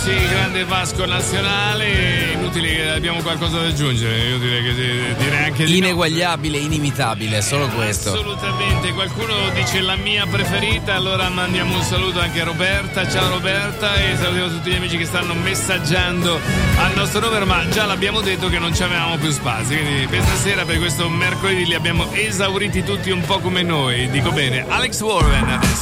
amici, grande Vasco Nazionale. Inutile che abbiamo qualcosa da aggiungere. Io direi anche di ineguagliabile, inimitabile, solo questo. Assolutamente. Qualcuno dice la mia preferita, allora mandiamo un saluto anche a Roberta. Ciao Roberta, e salutiamo tutti gli amici che stanno messaggiando al nostro numero, ma già l'abbiamo detto che non ci avevamo più spazi, quindi questa sera per questo mercoledì li abbiamo esauriti tutti un po' come noi. Dico bene, Alex Warren adesso.